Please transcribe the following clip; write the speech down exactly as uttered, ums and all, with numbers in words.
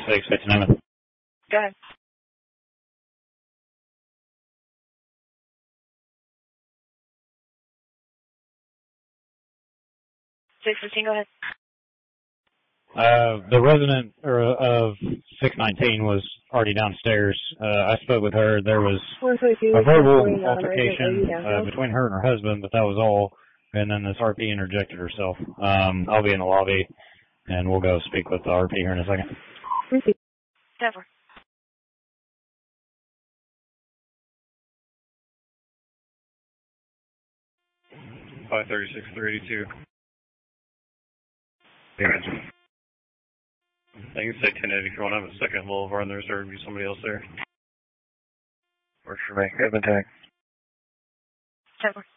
six, fifteen hundred. Go ahead. six fifteen, go ahead. Uh, the resident or, of six nineteen was already downstairs. Uh, I spoke with her. There was a verbal altercation uh, between her and her husband, but that was all. And then this R P interjected herself. Um, I'll be in the lobby, and we'll go speak with the R P here in a second. Never. five thirty-six, three eighty-two. I can say ten eighty if you want to have a second little over on there, so there would be somebody else there. Works for me. Good, tag. Never.